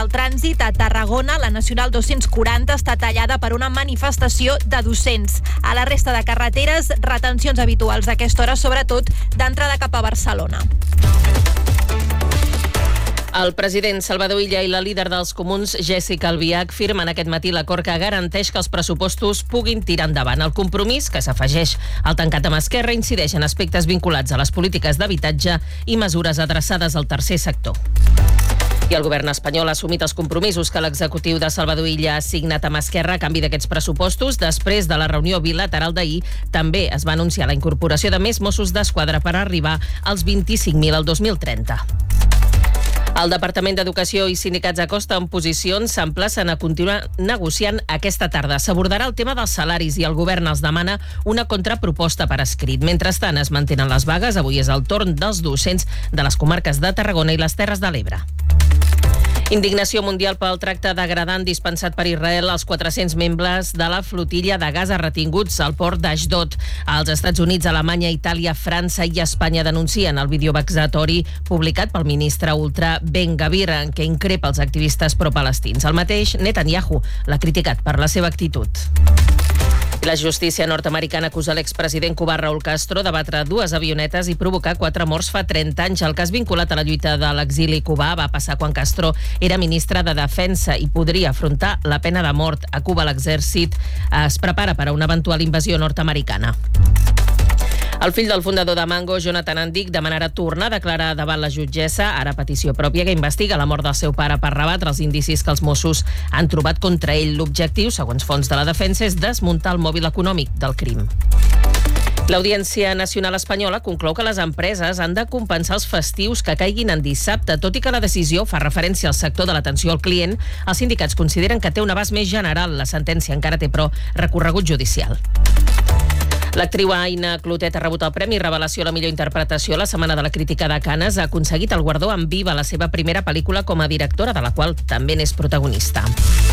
El trànsit a Tarragona, la Nacional 240, està tallada per una manifestació de docents. A la resta de carreteres, retencions habituals a aquesta hora, sobretot d'entrada cap a Barcelona. El president Salvador Illa i la líder dels comuns, Jéssica Albiach, firmen aquest matí l'acord que garanteix que els pressupostos puguin tirar endavant. El compromís, que s'afegeix al tancat amb Esquerra, incideix en aspectes vinculats a les polítiques d'habitatge i mesures adreçades al tercer sector. I el govern espanyol ha assumit els compromisos que l'executiu de Salvador Illa ha signat amb Esquerra a canvi d'aquests pressupostos. Després de la reunió bilateral d'ahir, també es va anunciar la incorporació de més Mossos d'Esquadra per arribar als 25.000 al 2030. El Departament d'Educació i sindicats a Costa en posicions s'emplacen a continuar negociant aquesta tarda. S'abordarà el tema dels salaris i el govern els demana una contraproposta per escrit. Mentrestant, es mantenen les vagues. Avui és el torn dels docents de les comarques de Tarragona i les Terres de l'Ebre. Indignació mundial pel tracte degradant dispensat per Israel als 400 membres de la flotilla de Gaza retinguts al port d'Ashdod. Els Estats Units, Alemanya, Itàlia, França i Espanya denuncien el vídeo vexatori publicat pel ministre ultra Ben Gvir, en què increpa els activistes pro-palestins. El mateix Netanyahu l'ha criticat per la seva actitud. La justícia nord-americana acusa l'expresident cubà Raúl Castro de batre 2 avionetes i provocar 4 morts fa 30 anys. El cas vinculat a la lluita de l'exili cubà va passar quan Castro era ministre de Defensa i podria afrontar la pena de mort. A Cuba l'exèrcit es prepara per a una eventual invasió nord-americana. El fill del fundador de Mango, Jonathan Andic, demanarà tornar a declarar davant la jutgessa, ara a petició pròpia, que investiga la mort del seu pare per rebatre els indicis que els Mossos han trobat contra ell. L'objectiu, segons fonts de la defensa, és desmuntar el mòbil econòmic del crim. L'Audiència Nacional Espanyola conclou que les empreses han de compensar els festius que caiguin en dissabte. Tot i que la decisió fa referència al sector de l'atenció al client, els sindicats consideren que té un abast més general. La sentència encara té, però, recorregut judicial. L'actriu Aina Clotet ha rebut el Premi Revelació a la millor interpretació. La Setmana de la Crítica de Canes ha aconseguit el guardó amb Viva, la seva primera pel·lícula com a directora, de la qual també n'és protagonista.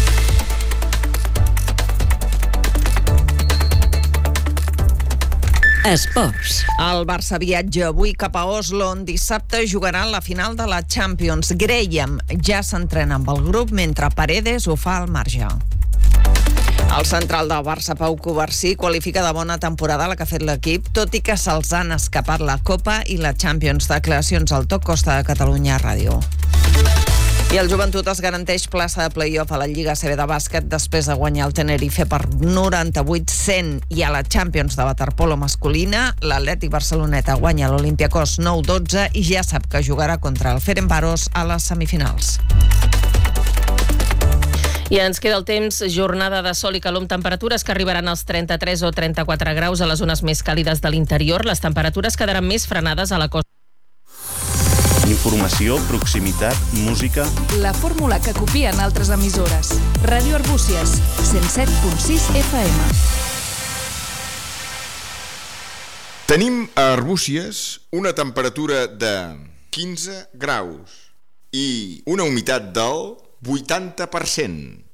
Esports. El Barça viatja avui cap a Oslo, on dissabte jugaran la final de la Champions. Graham ja s'entrena amb el grup, mentre Paredes ho fa al marge. El central del Barça, Pau Covarsí, qualifica de bona temporada la que ha fet l'equip, tot i que se'ls han escapat la Copa i la Champions. Declaracions al Toc Costa de Catalunya Ràdio. I el Joventut es garanteix plaça de play-off a la Lliga ACB de bàsquet després de guanyar el Tenerife per 98-100, i a la Champions de waterpolo masculina l'Atlètic Barceloneta guanya l'Olympiacos 9-12 i ja sap que jugarà contra el Ferencváros a les semifinals. I ens queda el temps, jornada de sol i calor amb temperatures que arribaran als 33 o 34 graus a les zones més càlides de l'interior. Les temperatures quedaran més frenades a la costa. Informació, proximitat, música... La fórmula que copien altres emissores. Ràdio Arbúcies, 107.6 FM. Tenim a Arbúcies una temperatura de 15 graus i una humitat del 80%.